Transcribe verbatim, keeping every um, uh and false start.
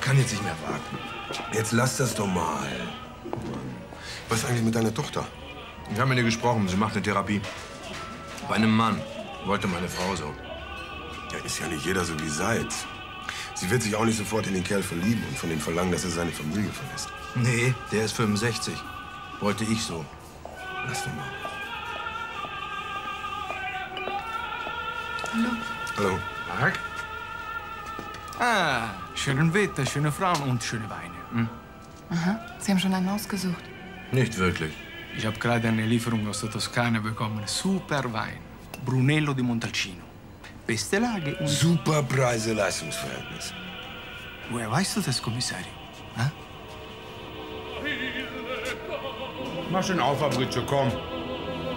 kann jetzt nicht mehr warten. Jetzt lass das doch mal. Was ist eigentlich mit deiner Tochter? Ich habe mit ihr gesprochen. Sie macht eine Therapie. Bei einem Mann. Wollte meine Frau so. Ja, ist ja nicht jeder so wie Seitz. Sie wird sich auch nicht sofort in den Kerl verlieben und von ihm verlangen, dass er seine Familie verlässt. Nee, der ist fünfundsechzig. Wollte ich so. Lass doch mal. Hallo. Hallo. Marc? Ah, schönen Wetter, schöne Frauen und schöne Weine. Hm? Aha, Sie haben schon einen ausgesucht. Nicht wirklich. Ich habe gerade eine Lieferung aus der Toskana bekommen. Super Wein. Brunello di Montalcino. Beste Lage und... Super Preise-Leistungsverhältnis. Woher weißt du das, Kommissario? Hä? Mach schon auf, Fabrizio, komm.